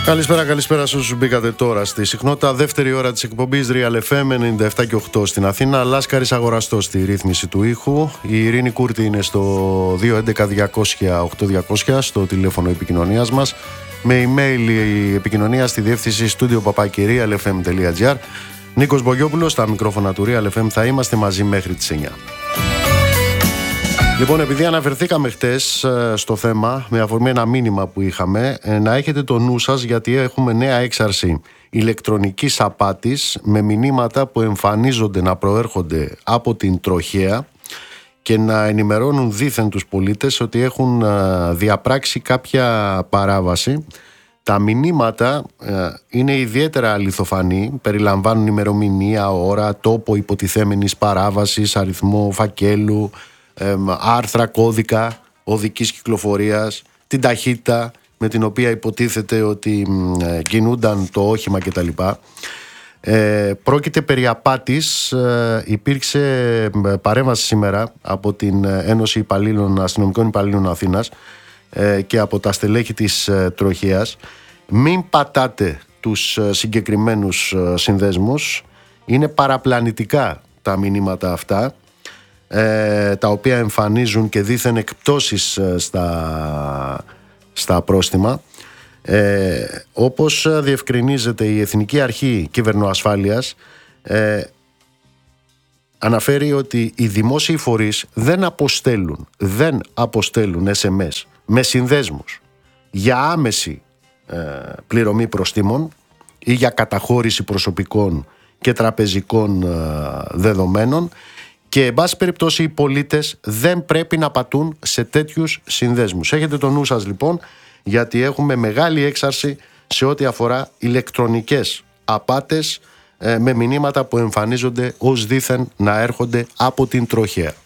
Καλησπέρα σε όσους μπήκατε τώρα στη συχνότητα. Δεύτερη ώρα της εκπομπής Real FM 97 και 8 στην Αθήνα. Λάσκαρης Αγοραστός στη ρύθμιση του ήχου. Η Ειρήνη Κούρτη είναι στο 211-200-8200 στο τηλέφωνο επικοινωνίας μας. Με email η επικοινωνία στη διεύθυνση studio@realfm.gr. Νίκος Μπογιόπουλος στα μικρόφωνα του Real FM. Θα είμαστε μαζί μέχρι τις 9. Λοιπόν, επειδή αναφερθήκαμε χτες στο θέμα με αφορμή ένα μήνυμα που είχαμε, να έχετε το νου σας, γιατί έχουμε νέα έξαρση ηλεκτρονικής απάτης με μηνύματα που εμφανίζονται να προέρχονται από την τροχέα και να ενημερώνουν δήθεν τους πολίτες ότι έχουν διαπράξει κάποια παράβαση. Τα μηνύματα είναι ιδιαίτερα αληθοφανή, περιλαμβάνουν ημερομηνία, ώρα, τόπο υποτιθέμενης παράβασης, αριθμό φακέλου, άρθρα, κώδικα οδικής κυκλοφορίας, την ταχύτητα με την οποία υποτίθεται ότι κινούνταν το όχημα κτλ. Πρόκειται περί απάτης. Υπήρξε παρέμβαση σήμερα από την Ένωση Αστυνομικών Υπαλλήλων Αθήνας και από τα στελέχη της τροχέας. Μην πατάτε τους συγκεκριμένους συνδέσμους. Είναι παραπλανητικά τα μηνύματα αυτά, τα οποία εμφανίζουν και δήθεν εκπτώσεις στα πρόστιμα. Όπως διευκρινίζεται η Εθνική Αρχή Κυβερνοασφάλειας, αναφέρει ότι οι δημόσιοι φορείς δεν αποστέλουν SMS με συνδέσμους για άμεση πληρωμή προστίμων ή για καταχώρηση προσωπικών και τραπεζικών δεδομένων. Και εν πάση περιπτώσει οι πολίτες δεν πρέπει να πατούν σε τέτοιους συνδέσμους. Έχετε το νου σας λοιπόν, γιατί έχουμε μεγάλη έξαρση σε ό,τι αφορά ηλεκτρονικές απάτες με μηνύματα που εμφανίζονται ως δήθεν να έρχονται από την τροχέα.